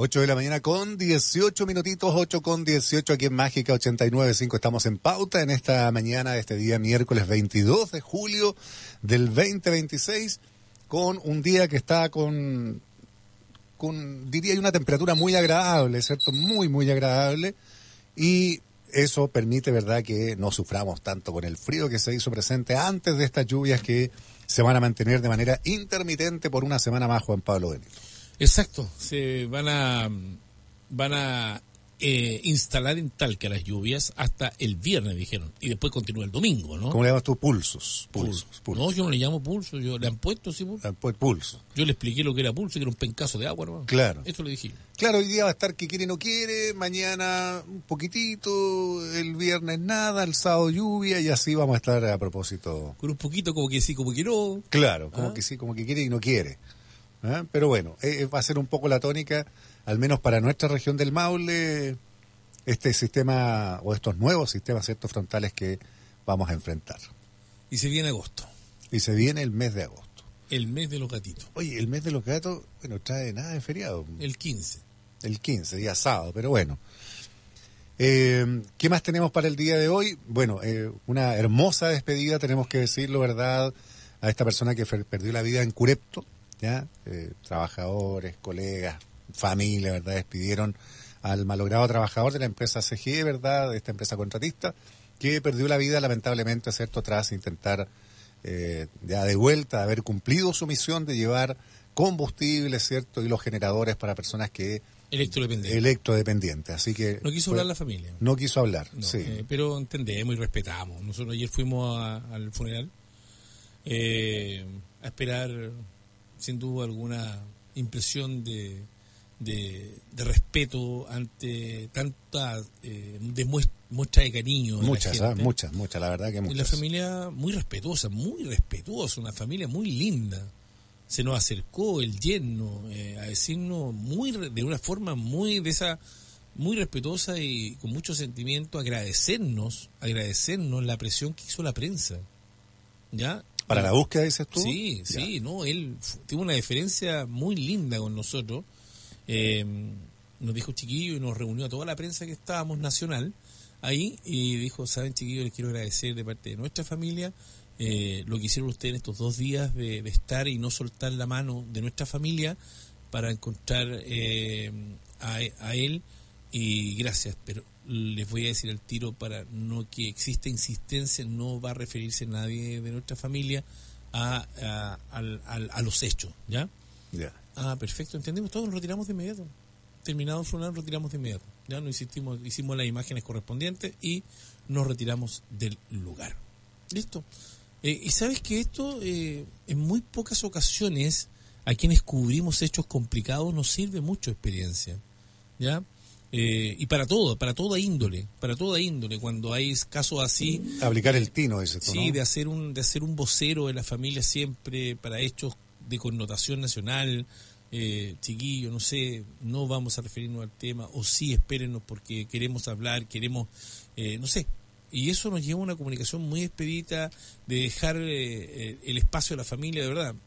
8 de la mañana con 18 minutitos, 8 con 18 aquí en Mágica 89.5. Estamos en pauta en esta mañana de este día miércoles 22 de julio del 2026, con un día que está con diría, una temperatura muy agradable, ¿cierto? Muy, muy agradable. Y eso permite, ¿verdad?, que no suframos tanto con el frío que se hizo presente antes de estas lluvias que se van a mantener de manera intermitente por una semana más, Juan Pablo Benito. Exacto, se van a instalar en Talca las lluvias hasta el viernes, dijeron, y después continúa el domingo, ¿no? ¿Cómo le llamas tú? Pulsos. No, yo no le llamo pulso, le han puesto sí pulso. Pulso. Yo le expliqué lo que era pulso, que era un pencazo de agua, ¿no? Claro. Esto le dije. Claro, hoy día va a estar que quiere y no quiere, mañana un poquitito, el viernes nada, el sábado lluvia, y así vamos a estar a propósito. Con un poquito como que sí, como que no. Claro, como que sí, como que quiere y no quiere. Pero bueno, va a ser un poco la tónica, al menos para nuestra región del Maule, este sistema o estos nuevos sistemas, ciertos, frontales que vamos a enfrentar. Y se viene agosto. Y se viene el mes de agosto. El mes de los gatitos. Oye, el mes de los gatos, no trae nada de feriado. El 15. El 15, día sábado, pero bueno. ¿Qué más tenemos para el día de hoy? Bueno, una hermosa despedida, tenemos que decirlo, ¿verdad?, a esta persona que perdió la vida en Curepto, ¿ya? Trabajadores, colegas, familia, ¿verdad?, despidieron al malogrado trabajador de la empresa CGE, ¿verdad?, de esta empresa contratista, que perdió la vida lamentablemente, ¿cierto?, tras intentar ya de vuelta haber cumplido su misión de llevar combustible, ¿cierto?, y los generadores para personas que electrodependientes. Así que no quiso hablar la familia. No quiso hablar, no, sí. Pero entendemos y respetamos. Nosotros ayer fuimos al funeral a esperar, sin duda alguna, impresión de respeto ante tanta muestra de cariño. Muchas, la verdad que muchas. Y la familia muy respetuosa, una familia muy linda. Se nos acercó el yerno a decirnos de una forma muy respetuosa y con mucho sentimiento, agradecernos la presión que hizo la prensa. ¿Ya? ¿Para la búsqueda, dices tú? Sí, ya. Sí, no, él tuvo una deferencia muy linda con nosotros. Nos dijo, chiquillo, y nos reunió a toda la prensa que estábamos nacional ahí, y dijo, saben, chiquillos, les quiero agradecer de parte de nuestra familia lo que hicieron ustedes en estos 2 días de estar y no soltar la mano de nuestra familia para encontrar a él, y gracias, pero les voy a decir al tiro, para no que exista insistencia, no va a referirse nadie de nuestra familia a los hechos, ¿ya? Ya. Ah, perfecto, entendemos, todos nos retiramos de inmediato. Terminado el funeral, retiramos de inmediato. Ya no insistimos, hicimos las imágenes correspondientes y nos retiramos del lugar. Listo. Y sabes que esto, en muy pocas ocasiones, a quienes cubrimos hechos complicados, nos sirve mucho experiencia. ¿Ya? Y para toda índole, cuando hay casos así. Aplicar el tino, dices tú, sí, ¿no? de hacer un vocero de la familia siempre para hechos de connotación nacional. Chiquillo, no sé, no vamos a referirnos al tema, o sí, espérenos porque queremos hablar, no sé. Y eso nos lleva a una comunicación muy expedita, de dejar el espacio a la familia, de verdad.